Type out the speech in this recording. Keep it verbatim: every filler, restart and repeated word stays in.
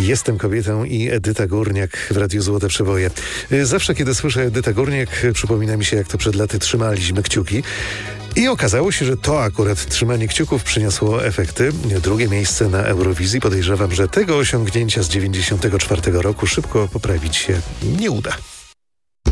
Jestem kobietą i Edyta Górniak w Radiu Złote Przeboje. Zawsze, kiedy słyszę Edyta Górniak, przypomina mi się, jak to przed laty trzymaliśmy kciuki. I okazało się, że to akurat trzymanie kciuków przyniosło efekty. Drugie miejsce na Eurowizji. Podejrzewam, że tego osiągnięcia z dziewięćdziesiątego czwartego roku szybko poprawić się nie uda.